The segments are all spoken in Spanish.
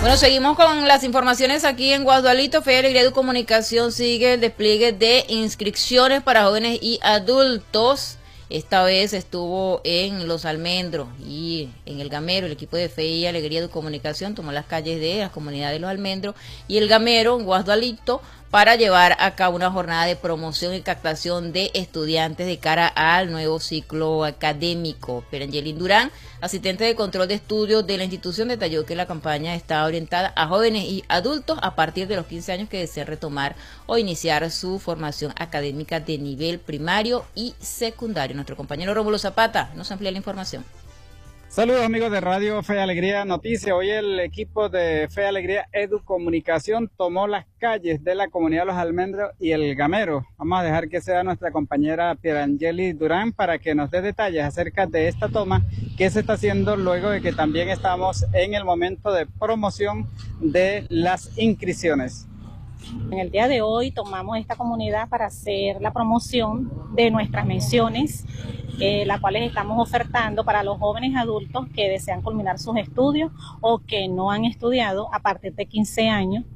Bueno, seguimos con las informaciones aquí en Guasdualito. Fe y Alegría de Comunicación sigue el despliegue de inscripciones para jóvenes y adultos. Esta vez estuvo en Los Almendros y en El Gamero. El equipo de Fe y Alegría de Comunicación tomó las calles de las comunidades de Los Almendros y El Gamero en Guasdualito para llevar a cabo una jornada de promoción y captación de estudiantes de cara al nuevo ciclo académico. Perangelín Durán, asistente de control de estudios de la institución, detalló que la campaña está orientada a jóvenes y adultos a partir de los 15 años que desean retomar o iniciar su formación académica de nivel primario y secundario. Nuestro compañero Rómulo Zapata nos amplía la información. Saludos amigos de Radio Fe y Alegría Noticias. Hoy el equipo de Fe y Alegría Educomunicación tomó las calles de la comunidad de Los Almendros y El Gamero. Vamos a dejar que sea nuestra compañera Pierangeli Durán para que nos dé detalles acerca de esta toma que se está haciendo luego de que también estamos en el momento de promoción de las inscripciones. En el día de hoy tomamos esta comunidad para hacer la promoción de nuestras menciones, las cuales estamos ofertando para los jóvenes adultos que desean culminar sus estudios o que no han estudiado a partir de 15 años.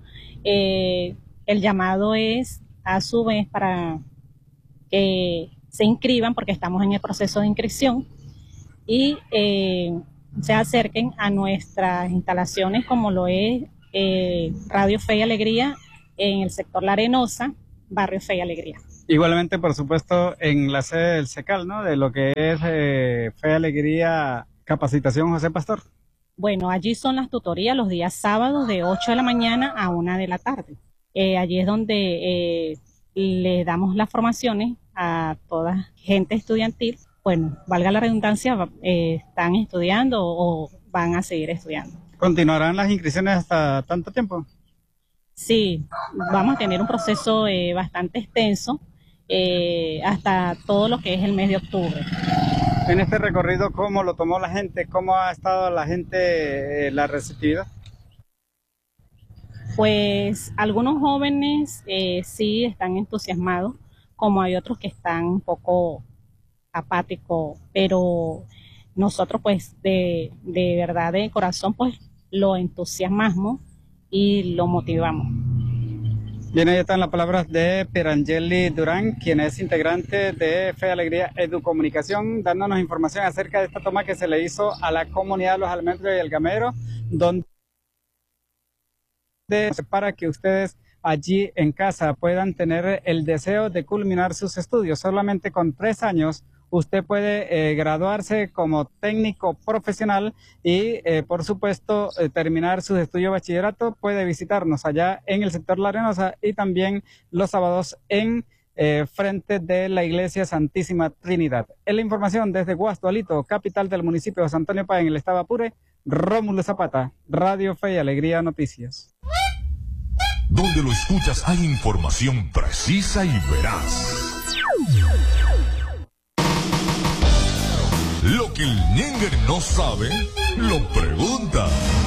El llamado es a su vez para que se inscriban porque estamos en el proceso de inscripción y se acerquen a nuestras instalaciones como lo es Radio Fe y Alegría en el sector La Arenosa, barrio Fe y Alegría. Igualmente, por supuesto, en la sede del SECAL, ¿no? De lo que es Fe y Alegría Capacitación José Pastor. Bueno, allí son las tutorías los días sábados de 8 de la mañana a 1 de la tarde. Allí es donde le damos las formaciones a toda gente estudiantil. Bueno, valga la redundancia, están estudiando o van a seguir estudiando. ¿Continuarán las inscripciones hasta tanto tiempo? Sí, vamos a tener un proceso bastante extenso hasta todo lo que es el mes de octubre. En este recorrido, ¿cómo lo tomó la gente? ¿Cómo ha estado la gente, la receptividad? Pues algunos jóvenes sí están entusiasmados, como hay otros que están un poco apáticos, pero nosotros pues de verdad, de corazón, pues lo entusiasmamos y lo motivamos. Bien, ahí están las palabras de Pierangeli Durán, quien es integrante de Fe y Alegría Educomunicación, dándonos información acerca de esta toma que se le hizo a la comunidad de Los Almendros y El Gamero, donde para que ustedes allí en casa puedan tener el deseo de culminar sus estudios. Solamente con 3 años usted puede graduarse como técnico profesional y, por supuesto, terminar sus estudios de bachillerato. Puede visitarnos allá en el sector La Arenosa y también los sábados en frente de la Iglesia Santísima Trinidad. Es la información desde Guasdualito, capital del municipio de San Antonio Páez, en el estado Apure. Rómulo Zapata, Radio Fe y Alegría Noticias. Donde lo escuchas hay información precisa y veraz. Lo que el ñénguer no sabe, lo pregunta.